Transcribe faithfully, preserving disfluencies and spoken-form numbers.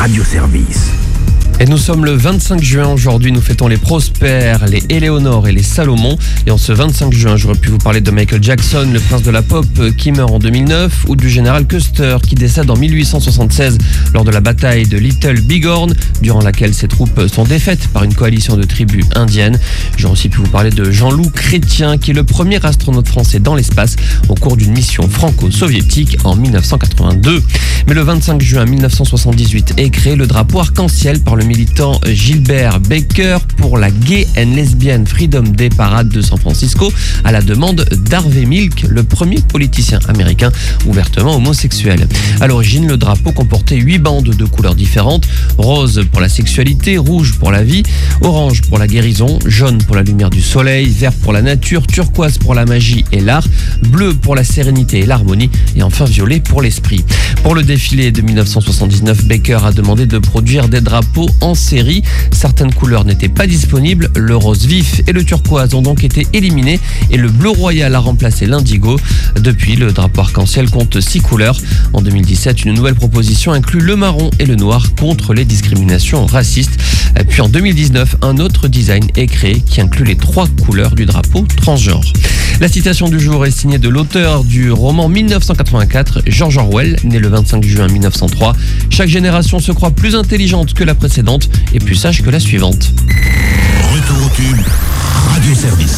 Radio-Service. Et nous sommes le vingt-cinq juin aujourd'hui, nous fêtons les Prosper, les Éléonore et les Salomon. Et en ce vingt-cinq juin, j'aurais pu vous parler de Michael Jackson, le prince de la pop qui meurt en deux mille neuf, ou du général Custer qui décède en mille huit cent soixante-seize lors de la bataille de Little Bighorn, durant laquelle ses troupes sont défaites par une coalition de tribus indiennes. J'aurais aussi pu vous parler de Jean-Loup Chrétien, qui est le premier astronaute français dans l'espace au cours d'une mission franco-soviétique en mille neuf cent quatre-vingt-deux. Mais le vingt-cinq juin mille neuf cent soixante-dix-huit est créé le drapeau arc-en-ciel par le militant Gilbert Baker pour la Gay and Lesbian Freedom Day Parade de San Francisco à la demande d'Harvey Milk, le premier politicien américain ouvertement homosexuel. À l'origine, le drapeau comportait huit bandes de couleurs différentes: rose pour la sexualité, rouge pour la vie, orange pour la guérison, jaune pour la lumière du soleil, vert pour la nature, turquoise pour la magie et l'art, bleu pour la sérénité et l'harmonie et enfin violet pour l'esprit. Pour le défilé de mille neuf cent soixante-dix-neuf, Baker a demandé de produire des drapeaux en série. Certaines couleurs n'étaient pas disponibles, le rose vif et le turquoise ont donc été éliminés et le bleu royal a remplacé l'indigo. Depuis, le drapeau arc-en-ciel compte six couleurs. En deux mille dix-sept, une nouvelle proposition inclut le marron et le noir contre les discriminations racistes. Puis en deux mille dix-neuf, un autre design est créé qui inclut les trois couleurs du drapeau transgenre. La citation du jour est signée de l'auteur du roman mille neuf cent quatre-vingt-quatre, George Orwell, né le vingt-cinq juin mille neuf cent trois. Chaque génération se croit plus intelligente que la précédente et plus sage que la suivante. Retour au tube, Radio-Service.